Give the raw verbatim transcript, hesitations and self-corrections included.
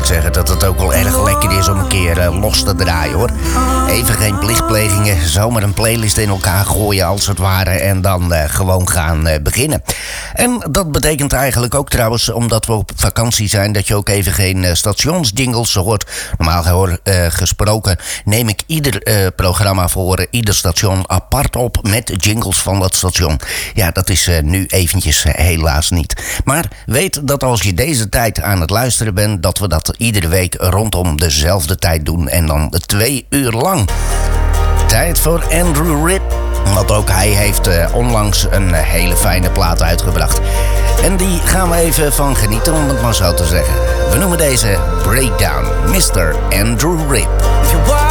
zeggen dat het ook wel erg lekker is om een keer uh, los te draaien, hoor. Even geen plichtplegingen, zomaar een playlist in elkaar gooien als het ware en dan uh, gewoon gaan uh, beginnen. En dat betekent eigenlijk ook trouwens, omdat we op vakantie zijn, dat je ook even geen uh, stationsjingles hoort. Normaal gehoor, uh, gesproken neem ik ieder uh, programma voor uh, ieder station apart op met jingles van dat station. Ja, dat is uh, nu eventjes uh, helaas niet. Maar weet dat als je deze tijd aan het luisteren bent, dat we dat iedere week rondom dezelfde tijd doen en dan twee uur lang. Tijd voor Andrew Ripp. Want ook hij heeft uh, onlangs een uh, hele fijne plaat uitgebracht. En die gaan we even van genieten, om het maar zo te zeggen. We noemen deze Breakdown, mister Andrew Ripp.